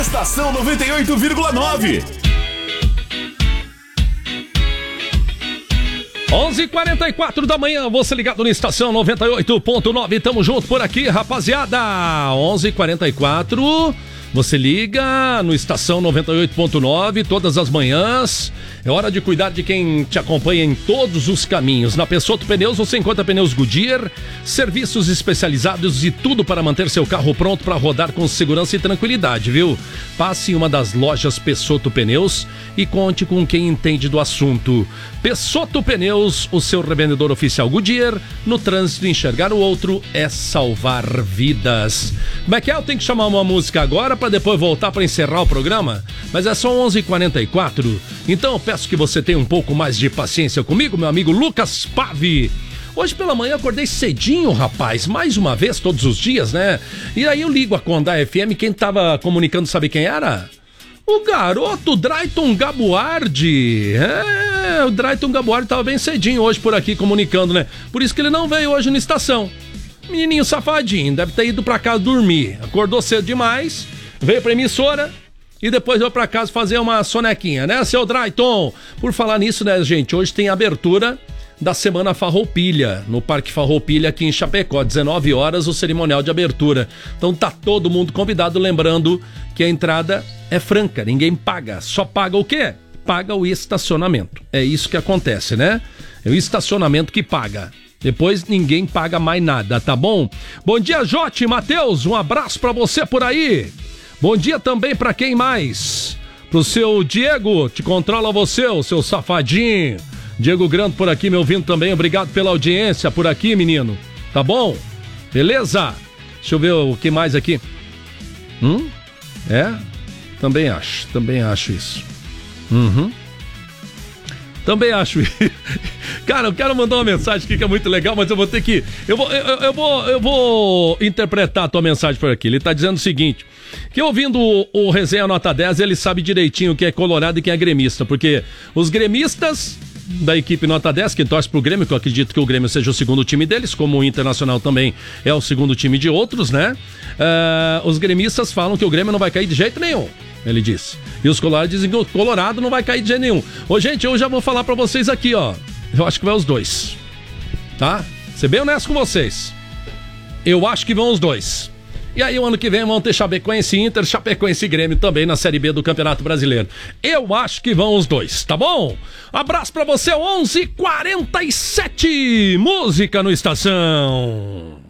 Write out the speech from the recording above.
Estação 98,9. 11h44 da manhã, você ligado na Estação 98.9, tamo junto por aqui, rapaziada. 11h44, você liga no Estação 98.9 todas as manhãs. É hora de cuidar de quem te acompanha em todos os caminhos. Na Pessotto Pneus você encontra pneus Goodyear, serviços especializados e tudo para manter seu carro pronto para rodar com segurança e tranquilidade, viu? Passe em uma das lojas Pessotto Pneus e conte com quem entende do assunto. Pessotto Pneus, o seu revendedor oficial Goodyear. No trânsito, enxergar o outro é salvar vidas. Como é que é? Eu tenho que chamar uma música agora para depois voltar para encerrar o programa? Mas é só 11h44. Então eu peço que você tenha um pouco mais de paciência comigo, meu amigo Lucas Pave. Hoje pela manhã acordei cedinho, rapaz, mais uma vez, todos os dias, né? E aí eu ligo a Condá FM, quem tava comunicando, sabe quem era? O garoto Drayton Gabuardi. O Drayton Gabuardi tava bem cedinho hoje por aqui comunicando, né? Por isso que ele não veio hoje na estação. Menininho safadinho, deve ter ido pra casa dormir. Acordou cedo demais, veio pra emissora e depois veio pra casa fazer uma sonequinha, né, seu Drayton? Por falar nisso, né, gente, hoje tem abertura da Semana Farroupilha, no Parque Farroupilha aqui em Chapecó, 19 horas, o cerimonial de abertura. Então tá todo mundo convidado, lembrando que a entrada é franca, ninguém paga, só paga o quê? Paga o estacionamento. É isso que acontece, né? É o estacionamento que paga. Depois ninguém paga mais nada, tá bom? Bom dia, Jote, Matheus, um abraço pra você por aí. Bom dia também pra quem mais? Pro seu Diego, te controla você, o seu safadinho. Diego Grande por aqui me ouvindo também, obrigado pela audiência por aqui, menino. Tá bom? Beleza? Deixa eu ver o que mais aqui. É? Também acho isso. Também acho isso. Cara, eu quero mandar uma mensagem aqui que é muito legal, mas eu vou ter que... Eu vou interpretar a tua mensagem por aqui. Ele tá dizendo o seguinte, que ouvindo o Resenha Nota 10, ele sabe direitinho quem é colorado e quem é gremista, porque os gremistas da equipe Nota 10, que torce pro Grêmio, que eu acredito que o Grêmio seja o segundo time deles, como o Internacional também é o segundo time de outros, né? Os gremistas falam que o Grêmio não vai cair de jeito nenhum, ele disse. E os colorados dizem que o Colorado não vai cair de jeito nenhum. Ô, gente, eu já vou falar pra vocês aqui, ó. Eu acho que vai os dois. Tá? Ser bem honesto com vocês. Eu acho que vão os dois. E aí, o ano que vem, vão ter Chapecoense Inter, Chapecoense Grêmio também na Série B do Campeonato Brasileiro. Eu acho que vão os dois, tá bom? Abraço pra você, 11h47, música no Estação.